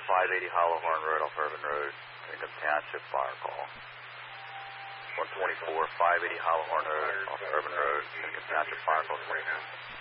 580 Hollowhorn Road off Urban Road, Ingham Township, fire call. 124, 580 Hollowhorn Road off Urban Road, Ingham Township, fire call 24.